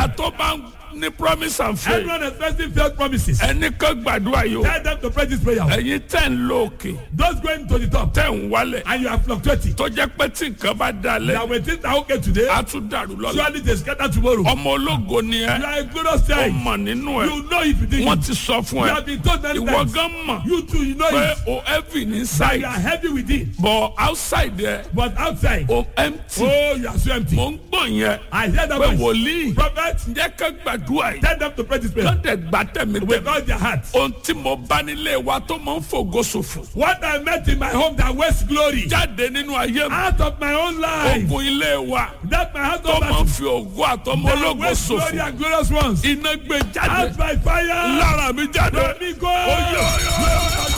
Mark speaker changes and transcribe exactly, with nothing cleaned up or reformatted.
Speaker 1: ẹ̀dá tó bá ń ní promise and faith.
Speaker 2: Everyone expecting failed promises.
Speaker 1: ẹni kan gbàdúrà yìí o.
Speaker 2: Tell them to pray this prayer.
Speaker 1: ẹ̀yin tẹ̀ ń lọ òkè.
Speaker 2: Those going to the top.
Speaker 1: tẹ̀ ń wálẹ̀.
Speaker 2: And you are fluctuating.
Speaker 1: tó jẹ́ pé tí nǹkan bá dalẹ̀.
Speaker 2: Now when things are okay today.
Speaker 1: a tún dàrú lọ́la.
Speaker 2: Surely they scatter tomorrow.
Speaker 1: ọmọ ológo ni ẹ.
Speaker 2: You are a glorious child.
Speaker 1: ó mọ̀ nínú ẹ.
Speaker 2: You know if you think.
Speaker 1: wọ́n ti sọ fún ẹ.
Speaker 2: You have been told many
Speaker 1: ìwọ
Speaker 2: times.
Speaker 1: gan mọ̀.
Speaker 2: You too, you know
Speaker 1: pé
Speaker 2: it.
Speaker 1: o heavy ní
Speaker 2: You
Speaker 1: side.
Speaker 2: are heavy within.
Speaker 1: but outside there.
Speaker 2: But outside.
Speaker 1: o empty.
Speaker 2: Oh, you are so empty.
Speaker 1: mo ń gbọ́ yẹn.
Speaker 2: I hear that
Speaker 1: pé
Speaker 2: voice.
Speaker 1: wòlíì.
Speaker 2: Prophet.
Speaker 1: ǹjẹ́ ká gbàdúrà yìí.
Speaker 2: Tell them to pray this prayer.
Speaker 1: lọ́dẹ̀ gbà tẹ̀mí
Speaker 2: With
Speaker 1: tẹ̀mí.
Speaker 2: all their hearts.
Speaker 1: ohun tí mo bá nílé wa tó máa ń fògo ṣòfò.
Speaker 2: What I met in my home that wastes glory.
Speaker 1: jáde nínú ayé mi.
Speaker 2: Out of my own life.
Speaker 1: ogun ilé wa
Speaker 2: That my heart
Speaker 1: tó
Speaker 2: of
Speaker 1: máa ń fi ògo àtọmọ
Speaker 2: that
Speaker 1: ológo
Speaker 2: waste glory
Speaker 1: ṣòfò.
Speaker 2: and glorious ones.
Speaker 1: iná gbé jáde
Speaker 2: Out by fire.
Speaker 1: lára mi jáde.
Speaker 2: Let me go.
Speaker 1: Oyè, oyè, oyè.